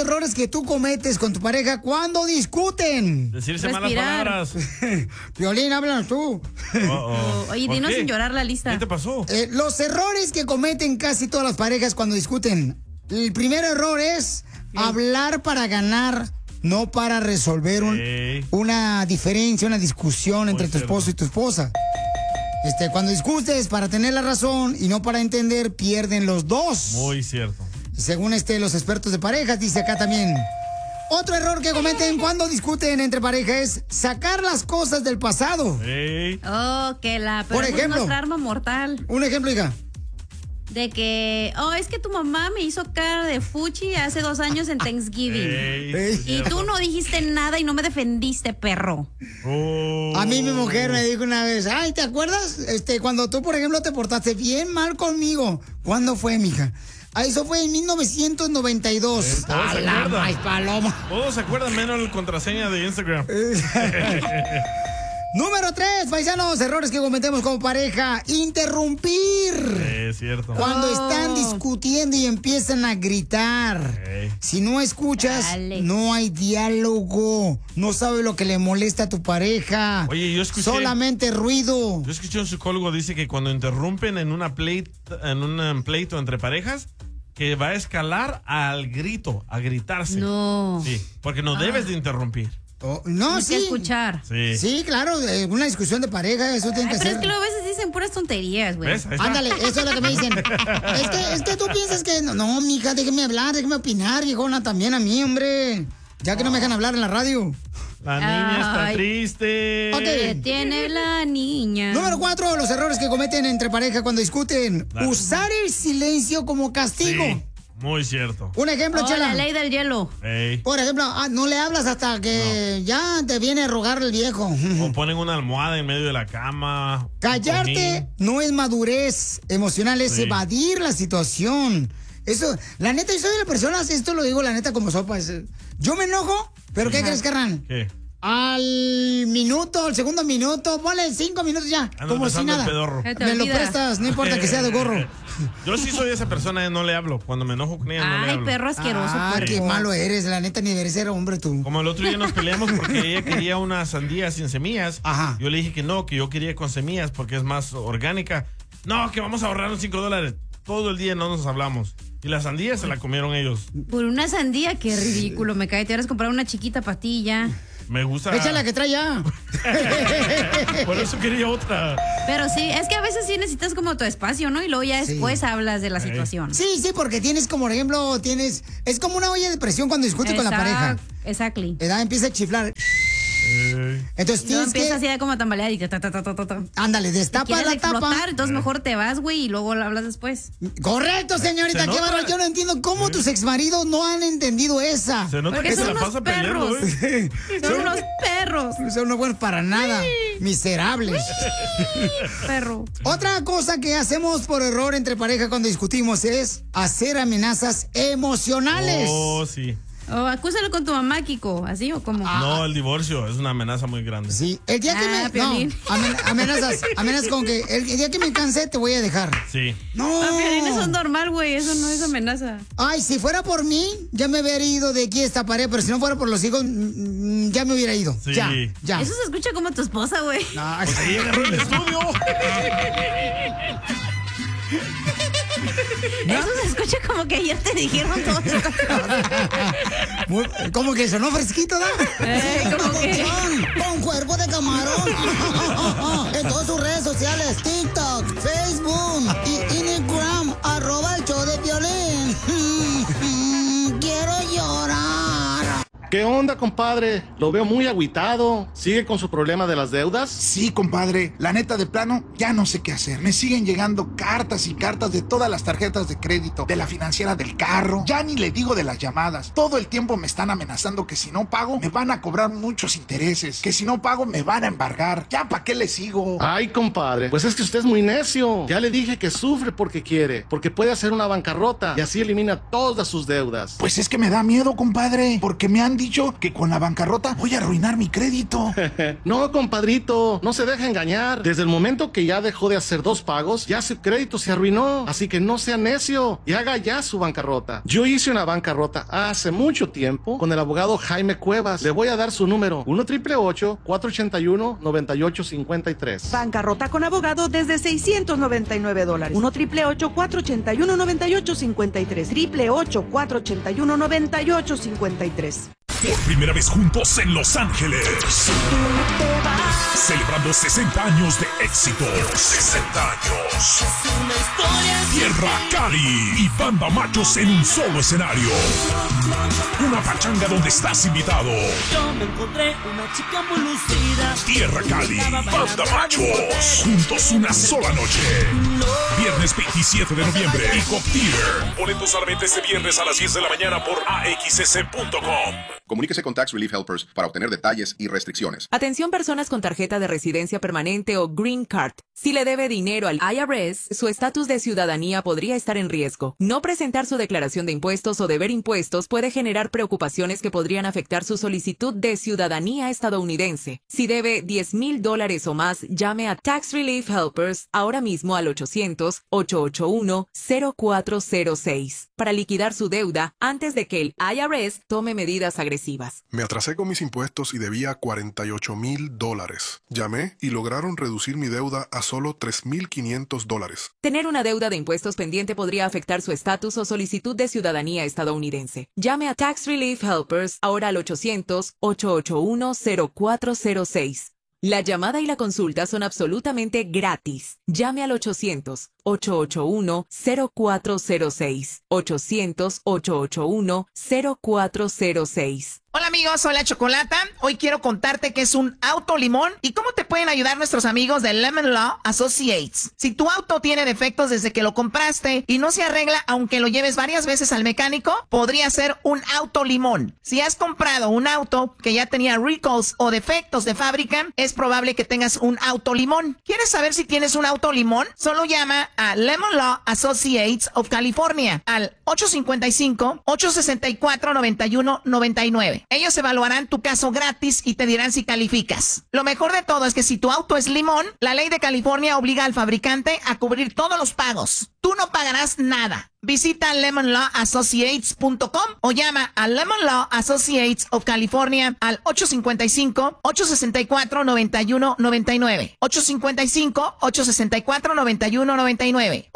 errores que tú cometes con tu pareja cuando discuten? Decirse malas palabras. Piolín, háblanos tú. Oye, dinos sin llorar la lista. ¿Qué te pasó? Los errores que cometen casi todas las parejas cuando discuten. El primer error es hablar para ganar, no para resolver una diferencia, una discusión entre tu esposo y tu esposa. Cuando discutes para tener la razón y no para entender, pierden los dos. Muy cierto. Según los expertos de parejas, dice acá también. Otro error que cometen cuando discuten entre pareja es sacar las cosas del pasado. Oh, que la... Pero por ejemplo, es nuestra arma mortal. Un ejemplo, hija. De que, es que tu mamá me hizo cara de fuchi hace 2 años en Thanksgiving. Y tú no dijiste nada y no me defendiste, perro. A mí mi mujer me dijo una vez, ay, ¿te acuerdas? Cuando tú, por ejemplo, te portaste bien mal conmigo. ¿Cuándo fue, mija? Eso fue en 1992. Paloma. Todos se acuerdan menos la contraseña de Instagram. Número 3, paisanos, errores que cometemos como pareja. Interrumpir. Es cierto. Cuando están discutiendo y empiezan a gritar. Si no escuchas, no hay diálogo. No sabes lo que le molesta a tu pareja. Oye, yo escuché... Solamente ruido. Yo escuché un psicólogo dice que cuando interrumpen en un pleito entre parejas, que va a escalar al grito, a gritarse. No. Sí, porque no debes de interrumpir. No, sí. Que escuchar. Sí, claro, una discusión de pareja, eso tiene que ser. Pero es que luego a veces dicen puras tonterías, güey. Ándale, eso es lo que me dicen. es que tú piensas que... No, mija, déjeme hablar, déjeme opinar, viejona, también a mí, hombre. Ya que no me dejan hablar en la radio. La niña está triste. ¿Qué tiene la niña? Número 4, los errores que cometen entre pareja cuando discuten. Usar el silencio como castigo. Sí. Muy cierto. Un ejemplo, Chela. La ley del hielo. Por ejemplo, no le hablas hasta que ya te viene a rogar el viejo. O ponen una almohada en medio de la cama. Callarte no es madurez emocional, es evadir la situación. Eso, la neta, yo soy de las personas, esto lo digo la neta como sopa. Yo me enojo, pero ¿qué crees, carnal? ¿Qué? Al segundo minuto, ponle 5 minutos ya, como si nada. Me lo prestas, no importa que sea de gorro. Yo sí soy esa persona, no le hablo. Cuando me enojo con ella, no le hablo. Ay, perro asqueroso. Qué malo eres, la neta, ni deberías ser hombre tú. Como el otro día nos peleamos porque ella quería una sandía sin semillas. Ajá. Yo le dije que no, que yo quería con semillas porque es más orgánica. No, que vamos a ahorrar los $5. Todo el día no nos hablamos. Y la sandía se la comieron ellos. Por una sandía, qué ridículo. Me cae, te vas a comprar una chiquita patilla. Me gusta. Échala que trae ya. Por eso quería otra. Pero sí, es que a veces sí necesitas como tu espacio, ¿no? Y luego ya después hablas de la situación. Sí, porque tienes como, por ejemplo, es como una olla de presión cuando discutes con la pareja. Exactly. Edad empieza a chiflar. Entonces tienes empieza así como a tambalear y ándale, destapa la tapa. Entonces mejor te vas, güey, y luego lo hablas después. Correcto, señorita, qué barro. Yo no entiendo cómo tus exmaridos no han entendido esa. Se nota que se la pasa peleando, ¿eh? Son unos perros. Son no buenos para nada. Miserables. Perro. Otra cosa que hacemos por error entre pareja cuando discutimos es hacer amenazas emocionales. Oh, sí. Acúsalo con tu mamá, Kiko, ¿así o cómo? No, el divorcio es una amenaza muy grande. Sí, el día que amenazas con que el día que me canse te voy a dejar. Sí. No. Piolín, eso es normal, güey, eso no es amenaza. Ay, si fuera por mí, ya me hubiera ido de aquí a esta pared, pero si no fuera por los hijos, ya me hubiera ido. Sí. Ya. Eso se escucha como tu esposa, güey. No, pues ahí agarró el estudio. Eso se escucha como que ayer te dijeron todo eso. Como que sonó fresquito, ¿no? Como que... Con cuerpo de camarón. En todas sus redes sociales, TikTok, Facebook y Instagram, @el show de Piolín. Quiero llorar. ¿Qué onda, compadre? Lo veo muy agüitado. ¿Sigue con su problema de las deudas? Sí, compadre. La neta, de plano, ya no sé qué hacer. Me siguen llegando cartas y cartas de todas las tarjetas de crédito, de la financiera del carro. Ya ni le digo de las llamadas. Todo el tiempo me están amenazando que si no pago, me van a cobrar muchos intereses. Que si no pago, me van a embargar. ¿Ya para qué le sigo? Ay, compadre, pues es que usted es muy necio. Ya le dije que sufre porque quiere, porque puede hacer una bancarrota y así elimina todas sus deudas. Pues es que me da miedo, compadre, porque me han dicho que con la bancarrota voy a arruinar mi crédito. No, compadrito, no se deja engañar. Desde el momento que ya dejó de hacer 2 pagos, ya su crédito se arruinó. Así que no sea necio y haga ya su bancarrota. Yo hice una bancarrota hace mucho tiempo con el abogado Jaime Cuevas. Le voy a dar su número: 1-888-481-9853. Bancarrota con abogado desde $699. 1-888-481-9853. 888-481-9853. Por primera vez juntos en Los Ángeles. Celebrando 60 años de éxito. 60 años. Tierra Cali y Banda Machos en un solo escenario. Una pachanga donde estás invitado. Yo me encontré una chica muy lucida. Tierra Cali, Banda Machos. Juntos una sola noche. Viernes 27 de noviembre. Y Coptier. Boletos solamente este viernes a las 10 de la mañana por AXS.com. Comuníquese con Tax Relief Helpers para obtener detalles y restricciones. Atención personas con tarjeta de residencia permanente o Green Card. Si le debe dinero al IRS, su estatus de ciudadanía podría estar en riesgo. No presentar su declaración de impuestos o deber impuestos puede generar preocupaciones que podrían afectar su solicitud de ciudadanía estadounidense. Si debe $10,000 o más, llame a Tax Relief Helpers ahora mismo al 800-881-0406 para liquidar su deuda antes de que el IRS tome medidas agresivas. Me atrasé con mis impuestos y debía $48,000. Llamé y lograron reducir mi deuda a solo $3,500. Tener una deuda de impuestos pendiente podría afectar su estatus o solicitud de ciudadanía estadounidense. Llame a Tax Relief Helpers ahora al 800-881-0406. La llamada y la consulta son absolutamente gratis. Llame al 800-881-0406. 800-881-0406. Hola amigos, soy la Chocolata. Hoy quiero contarte qué es un auto limón y cómo te pueden ayudar nuestros amigos de Lemon Law Associates. Si tu auto tiene defectos desde que lo compraste y no se arregla aunque lo lleves varias veces al mecánico, podría ser un auto limón. Si has comprado un auto que ya tenía recalls o defectos de fábrica, es probable que tengas un auto limón. ¿Quieres saber si tienes un auto limón? Solo llama a Lemon Law Associates of California al 855-864-9199. Ellos evaluarán tu caso gratis y te dirán si calificas. Lo mejor de todo es que si tu auto es limón, la ley de California obliga al fabricante a cubrir todos los pagos. Tú no pagarás nada. Visita lemonlawassociates.com o llama a Lemon Law Associates of California al 855-864-9199. 855-864-9199.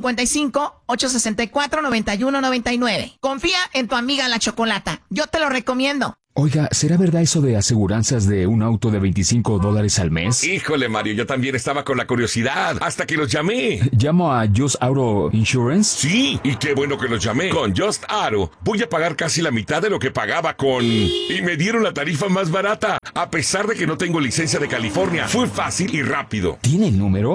855-864-9199. Confía en tu amiga la Chocolata. Yo te lo recomiendo. Oiga, ¿será verdad eso de aseguranzas de un auto de $25 al mes? Híjole, Mario, yo también estaba con la curiosidad, hasta que los llamé. ¿Llamo a Just Auto Insurance? Sí, y qué bueno que los llamé. Con Just Auto voy a pagar casi la mitad de lo que pagaba con... Y me dieron la tarifa más barata, a pesar de que no tengo licencia de California. Fue fácil y rápido. ¿Tiene el número?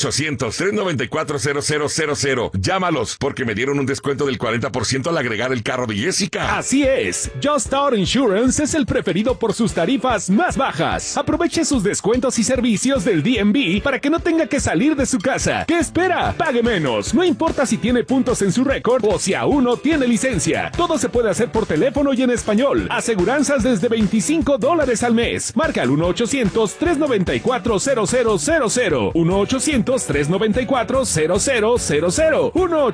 1-800-394-0000. Llámalos, porque me dieron un descuento del 40% al agregar el carro de Jessica. Así es, Just Auto Insurance es el preferido por sus tarifas más bajas. Aproveche sus descuentos y servicios del DMV para que no tenga que salir de su casa. ¿Qué espera? Pague menos. No importa si tiene puntos en su récord o si aún no tiene licencia. Todo se puede hacer por teléfono y en español. Aseguranzas desde $25 al mes. Marca al 1-800-394-0000. 1-800-394-0000.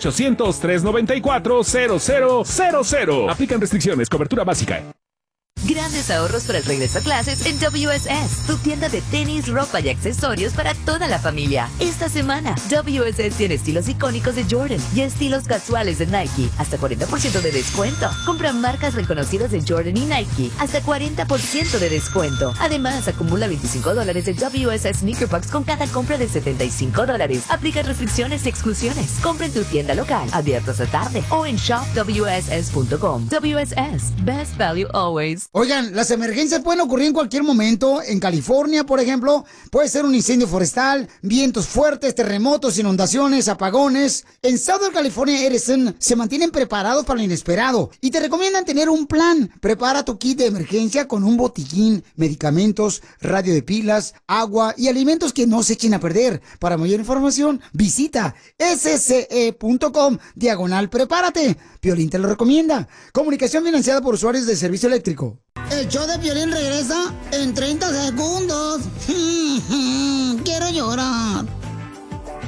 1-800-394-0000. Aplican restricciones. Cobertura básica. Grandes ahorros para el regreso a clases en WSS, tu tienda de tenis, ropa y accesorios para toda la familia. Esta semana, WSS tiene estilos icónicos de Jordan y estilos casuales de Nike, hasta 40% de descuento. Compra marcas reconocidas de Jordan y Nike, hasta 40% de descuento. Además, acumula $25 de WSS Sneaker Packs con cada compra de $75. Aplica restricciones y exclusiones. Compra en tu tienda local, abierta hasta tarde, o en shopwss.com. WSS, best value always. Oigan, las emergencias pueden ocurrir en cualquier momento. En California, por ejemplo, puede ser un incendio forestal, vientos fuertes, terremotos, inundaciones, apagones. En Southern California Edison se mantienen preparados para lo inesperado y te recomiendan tener un plan. Prepara tu kit de emergencia con un botiquín, medicamentos, radio de pilas, agua y alimentos que no se echen a perder. Para mayor información, visita sse.com/prepárate. Piolín te lo recomienda. Comunicación financiada por usuarios de servicio eléctrico. El show de Piolín regresa en 30 segundos. Quiero llorar.